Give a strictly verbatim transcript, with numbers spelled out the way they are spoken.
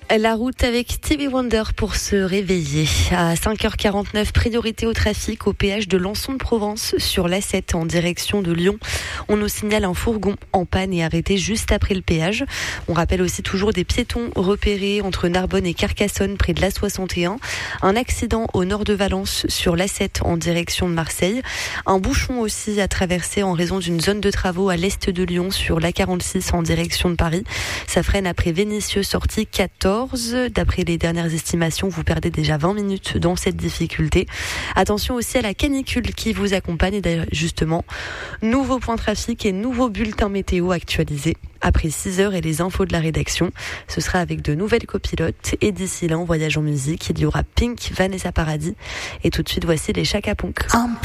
La route avec Stevie Wonder pour se réveiller. À cinq heures quarante-neuf, priorité au trafic au péage de Lançon-de-Provence sur l'A sept en direction de Lyon. On nous signale un fourgon en panne et arrêté juste après le péage. On rappelle aussi toujours des piétons repérés entre Narbonne et Carcassonne près de l'A soixante et un. Un accident au nord de Valence sur l'A sept en direction de Marseille. Un bouchon aussi à traverser en raison d'une zone de travaux à l'est de Lyon sur l'A quarante-six en direction de Paris. Ça freine après Vénissieux, sortie quatorze. D'après les dernières estimations, vous perdez déjà vingt minutes dans cette difficulté. Attention aussi à la canicule qui vous accompagne. Et d'ailleurs, justement, nouveau point trafic et nouveau bulletin météo actualisé après six heures et les infos de la rédaction. Ce sera avec de nouvelles copilotes. Et d'ici là, en voyage en musique, il y aura Pink, Vanessa Paradis. Et tout de suite, voici les Chaka Ponk.